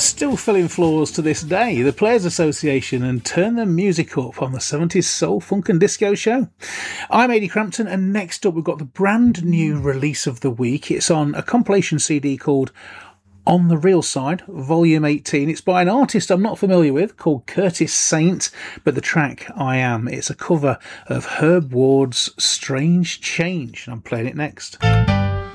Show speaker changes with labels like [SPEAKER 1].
[SPEAKER 1] Still filling floors to this day, the Players Association and Turn the Music Up on the 70s Soul, Funk and Disco Show. I'm Adi Crampton, and next up we've got the brand new release of the week. It's on a compilation CD called On the Real Side, Volume 18. It's by an artist I'm not familiar with called Curtis Saint, but the track I Am. It's a cover of Herb Ward's Strange Change, and I'm playing it next.